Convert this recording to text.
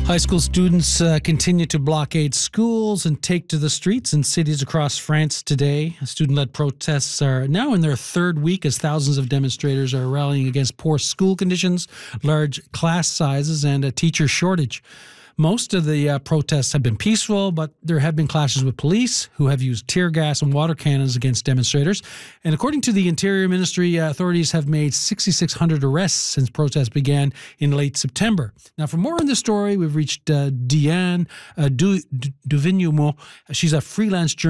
High school students continue to blockade schools and take to the streets in cities across France today. Student-led protests are now in their third week as thousands of demonstrators are rallying against poor school conditions, large class sizes, and a teacher shortage. Most of the protests have been peaceful, but there have been clashes with police who have used tear gas and water cannons against demonstrators. And according to the Interior Ministry, authorities have made 6,600 arrests since protests began in late September. Now, for more on this story, we've reached Diane Duvigneaumont. She's a freelance journalist